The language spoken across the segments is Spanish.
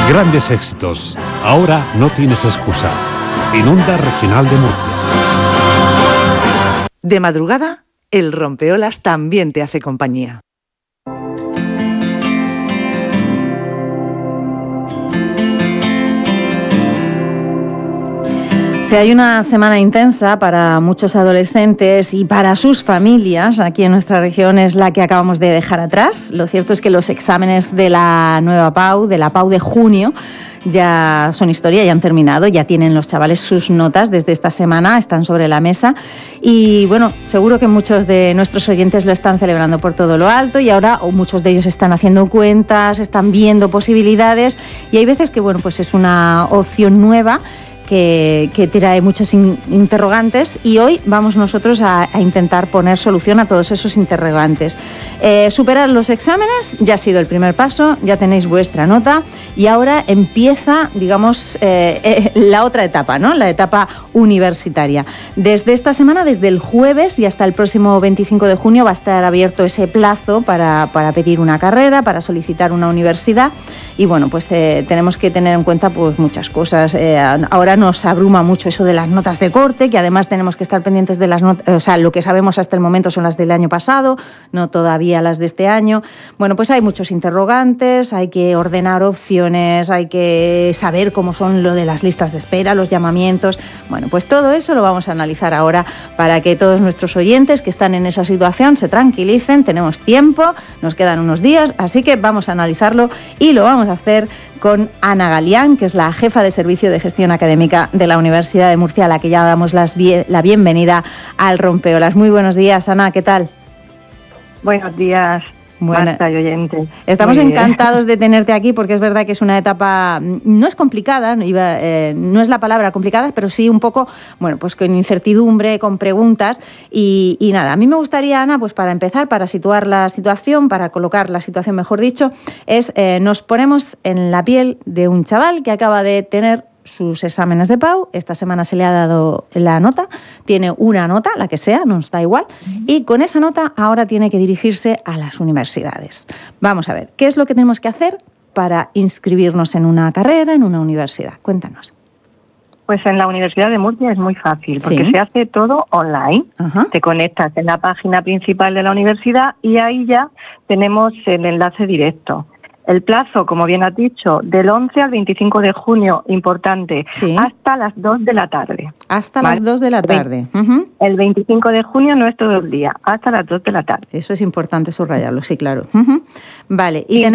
Grandes éxitos. Ahora no tienes excusa. En Onda Regional de Murcia. De madrugada, el rompeolas también te hace compañía. Si hay una semana intensa para muchos adolescentes y para sus familias, aquí en nuestra región es la que acabamos de dejar atrás. Lo cierto es que los exámenes de la nueva PAU, de la PAU de junio, ya son historia, ya han terminado, ya tienen los chavales sus notas desde esta semana, están sobre la mesa y bueno, seguro que muchos de nuestros oyentes lo están celebrando por todo lo alto y ahora muchos de ellos están haciendo cuentas, están viendo posibilidades y hay veces que bueno, pues es una opción nueva que trae muchos interrogantes y hoy vamos nosotros a intentar poner solución a todos esos interrogantes. Superar los exámenes ya ha sido el primer paso, ya tenéis vuestra nota y ahora empieza, digamos, la otra etapa, ¿no? La etapa universitaria. Desde esta semana, desde el jueves y hasta el próximo 25 de junio va a estar abierto ese plazo para pedir una carrera, para solicitar una universidad y bueno, pues tenemos que tener en cuenta pues muchas cosas. Ahora nos abruma mucho eso de las notas de corte, que además tenemos que estar pendientes de las notas, o sea, lo que sabemos hasta el momento son las del año pasado, no todavía las de este año. Bueno, pues hay muchos interrogantes, hay que ordenar opciones, hay que saber cómo son lo de las listas de espera, los llamamientos. Bueno, pues todo eso lo vamos a analizar ahora para que todos nuestros oyentes que están en esa situación se tranquilicen. Tenemos tiempo, nos quedan unos días, así que vamos a analizarlo y lo vamos a hacer con Ana Galián, que es la jefa de Servicio de Gestión Académica de la Universidad de Murcia, a la que ya damos la bienvenida al Rompeolas. Muy buenos días, Ana, ¿qué tal? Buenos días, Marta y oyentes. Estamos encantados de tenerte aquí porque es verdad que es una etapa, no es complicada, no es la palabra complicada, pero sí un poco, bueno, pues con incertidumbre, con preguntas y nada. A mí me gustaría, Ana, pues para empezar, para situar la situación, para colocar la situación, mejor dicho, nos ponemos en la piel de un chaval que acaba de tener sus exámenes de PAU, esta semana se le ha dado la nota, tiene una nota, la que sea, nos da igual, y con esa nota ahora tiene que dirigirse a las universidades. Vamos a ver, ¿qué es lo que tenemos que hacer para inscribirnos en una carrera, en una universidad? Cuéntanos. Pues en la Universidad de Murcia es muy fácil, porque se hace todo online. Ajá. Te conectas en la página principal de la universidad y ahí ya tenemos el enlace directo. El plazo, como bien has dicho, del 11 al 25 de junio, importante, hasta las 2 de la tarde. Hasta las 2 de la tarde. El 25 de junio no es todo el día, hasta las 2 de la tarde. Eso es importante subrayarlo, sí, claro. Vale. Y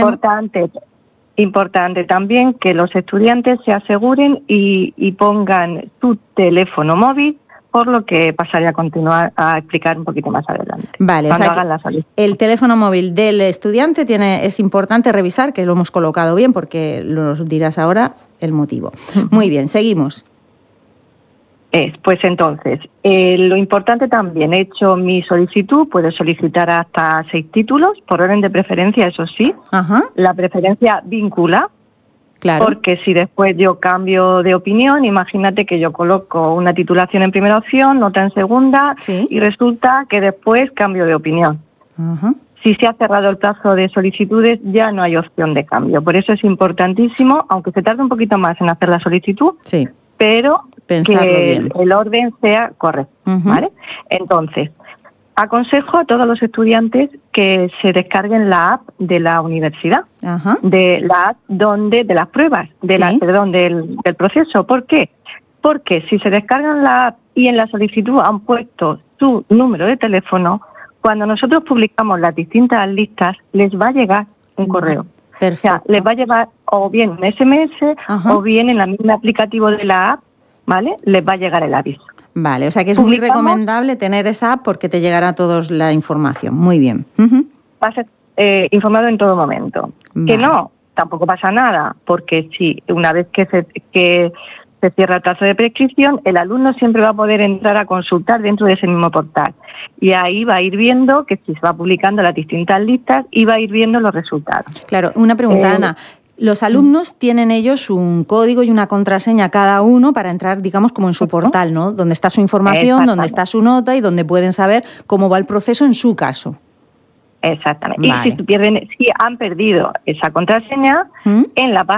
importante también que los estudiantes se aseguren y pongan su teléfono móvil, por lo que pasaré a continuar a explicar un poquito más adelante. Vale, o sea el teléfono móvil del estudiante es importante revisar, que lo hemos colocado bien, porque lo dirás ahora el motivo. Muy bien, seguimos. Pues entonces, lo importante también, he hecho mi solicitud, puedo solicitar hasta 6 títulos, por orden de preferencia, eso sí. Ajá. La preferencia vincula. Claro. Porque si después yo cambio de opinión, imagínate que yo coloco una titulación en primera opción, nota en segunda, y resulta que después cambio de opinión. Uh-huh. Si se ha cerrado el plazo de solicitudes, ya no hay opción de cambio. Por eso es importantísimo, aunque se tarde un poquito más en hacer la solicitud, pero pensarlo que el orden sea correcto. Uh-huh. ¿Vale? Entonces, aconsejo a todos los estudiantes que se descarguen la app de la universidad, de la app de las pruebas, del proceso. ¿Por qué? Porque si se descargan la app y en la solicitud han puesto su número de teléfono, cuando nosotros publicamos las distintas listas, les va a llegar un correo. Perfecto. O sea, les va a llevar o bien un SMS o bien en el mismo aplicativo de la app, ¿vale? Les va a llegar el aviso. Vale, o sea que es muy recomendable tener esa app porque te llegará a todos la información. Muy bien. Va a ser informado en todo momento. Vale. Que no, tampoco pasa nada, porque si una vez que se cierra el plazo de prescripción, el alumno siempre va a poder entrar a consultar dentro de ese mismo portal. Y ahí va a ir viendo que si se va publicando las distintas listas y va a ir viendo los resultados. Claro, una pregunta, Ana. Los alumnos tienen ellos un código y una contraseña cada uno para entrar, digamos, como en su portal, ¿no? Donde está su información, donde está su nota y donde pueden saber cómo va el proceso en su caso. Exactamente. Vale. Y si han perdido esa contraseña, en la página